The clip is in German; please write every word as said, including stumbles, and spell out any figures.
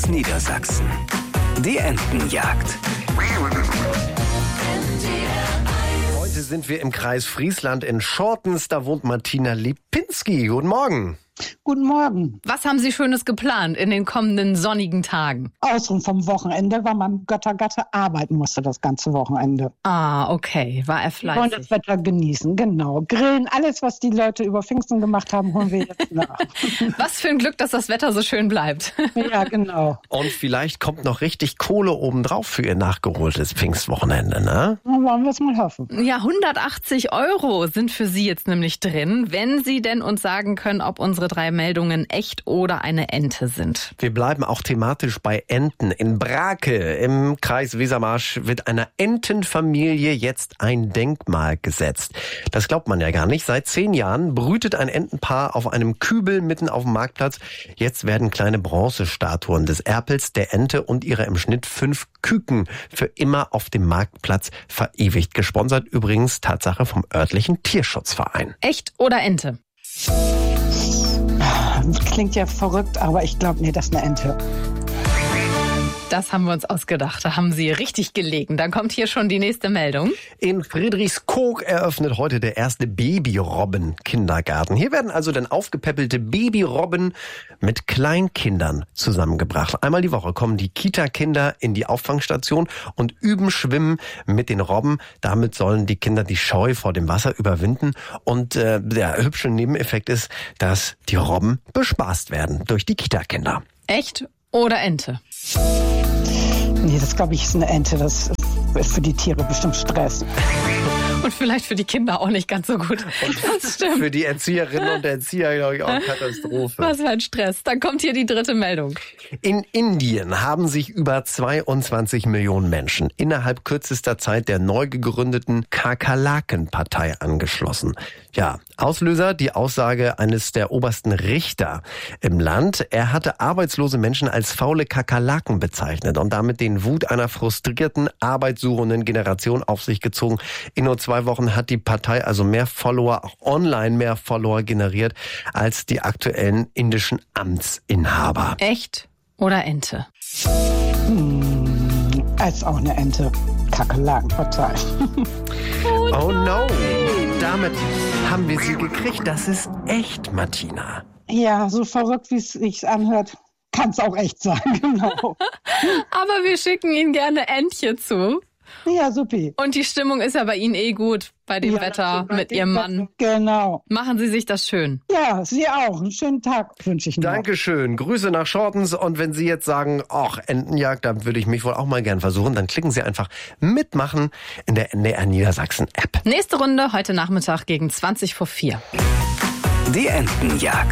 aus Niedersachsen. Die Entenjagd. Heute sind wir im Kreis Friesland in Schortens. Da wohnt Martina Lipinski. Guten Morgen. Guten Morgen. Was haben Sie Schönes geplant in den kommenden sonnigen Tagen? Ausruhen vom Wochenende, weil mein Göttergatte arbeiten musste das ganze Wochenende. Ah, okay. War er Wir wollen fleißig? das Wetter genießen, genau. Grillen, alles, was die Leute über Pfingsten gemacht haben, holen wir jetzt nach. Was für ein Glück, dass das Wetter so schön bleibt. Ja, genau. Und vielleicht kommt noch richtig Kohle obendrauf für Ihr nachgeholtes Pfingstwochenende, ne? Dann wollen wir es mal hoffen. Ja, hundertachtzig Euro sind für Sie jetzt nämlich drin, wenn Sie denn uns sagen können, ob unsere drei Meldungen echt oder eine Ente sind. Wir bleiben auch thematisch bei Enten. In Brake im Kreis Wesermarsch wird einer Entenfamilie jetzt ein Denkmal gesetzt. Das glaubt man ja gar nicht. Seit zehn Jahren brütet ein Entenpaar auf einem Kübel mitten auf dem Marktplatz. Jetzt werden kleine Bronzestatuen des Erpels, der Ente und ihrer im Schnitt fünf Küken für immer auf dem Marktplatz verewigt. Gesponsert übrigens, Tatsache, vom örtlichen Tierschutzverein. Echt oder Ente? Klingt ja verrückt, aber ich glaube, nee, das ist eine Ente. Das haben wir uns ausgedacht. Da haben Sie richtig gelegen. Dann kommt hier schon die nächste Meldung. In Friedrichskoog eröffnet heute der erste Babyrobben-Kindergarten. Hier werden also dann aufgepeppelte Babyrobben mit Kleinkindern zusammengebracht. Einmal die Woche kommen die Kita-Kinder in die Auffangstation und üben Schwimmen mit den Robben. Damit sollen die Kinder die Scheu vor dem Wasser überwinden. Und äh, der hübsche Nebeneffekt ist, dass die Robben bespaßt werden durch die Kita-Kinder. Echt oder Ente? Nee, das glaube ich ist eine Ente. Das ist für die Tiere bestimmt Stress. Und vielleicht für die Kinder auch nicht ganz so gut. Das stimmt. Für die Erzieherinnen und Erzieher, glaube ich, auch Katastrophe. Was für ein Stress. Dann kommt hier die dritte Meldung. In Indien haben sich über zweiundzwanzig Millionen Menschen innerhalb kürzester Zeit der neu gegründeten Kakerlaken-Partei angeschlossen. Ja, Auslöser die Aussage eines der obersten Richter im Land. Er hatte arbeitslose Menschen als faule Kakerlaken bezeichnet und damit den Wut einer frustrierten, arbeitssuchenden Generation auf sich gezogen. In nur zwei Wochen hat die Partei also mehr Follower, auch online mehr Follower generiert als die aktuellen indischen Amtsinhaber. Echt oder Ente? Hm, als auch eine Ente. Kakerlakenpartei. Oh, Oh no, damit haben wir sie gekriegt. Das ist echt, Martina. Ja, so verrückt, wie es sich anhört, kann es auch echt sein, genau. Aber wir schicken Ihnen gerne Entchen zu. Ja, supi. Und die Stimmung ist ja bei Ihnen eh gut, bei dem Ja, Wetter das- mit Ihrem Mann. Genau. Machen Sie sich das schön. Ja, Sie auch. Einen schönen Tag wünsche ich Ihnen. Dankeschön. Grüße nach Schortens. Und wenn Sie jetzt sagen, ach, Entenjagd, da würde ich mich wohl auch mal gern versuchen, dann klicken Sie einfach mitmachen in der N D R Niedersachsen App. Nächste Runde heute Nachmittag gegen zwanzig vor vier. Die Entenjagd.